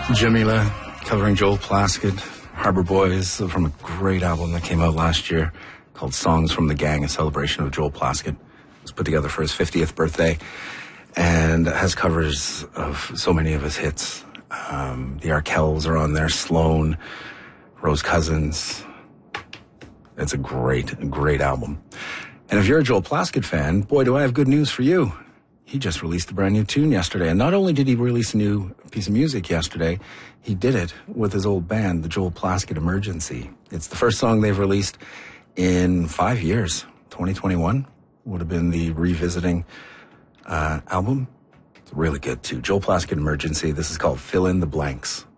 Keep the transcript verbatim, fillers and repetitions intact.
Jamila covering Joel Plaskett, Harbor Boys, from a great album that came out last year called Songs from the Gang, a celebration of Joel Plaskett. It was put together for his fiftieth birthday and has covers of so many of his hits. Um, the Arkells are on there, Sloan, Rose Cousins. It's a great, great album. And if you're a Joel Plaskett fan, boy, do I have good news for you. He just released a brand new tune yesterday. And not only did he release a new piece of music yesterday, he did it with his old band, the Joel Plaskett Emergency. It's the first song they've released in five years. twenty twenty-one would have been the revisiting uh, album. It's really good, too. Joel Plaskett Emergency. This is called Fill in the Blanks.